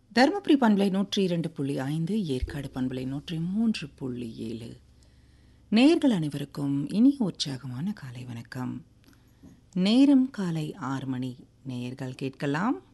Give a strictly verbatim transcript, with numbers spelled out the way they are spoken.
தருமபுரி பண்பலை நூற்றி இரண்டு புள்ளி ஐந்து, ஏற்காடு பண்பலை நூற்றி மூன்று புள்ளி ஏழு. நேயர்கள் அனைவருக்கும் இனிய உற்சாகமான காலை வணக்கம். நேரம் காலை ஆறு மணி. நேயர்கள் கேட்கலாம்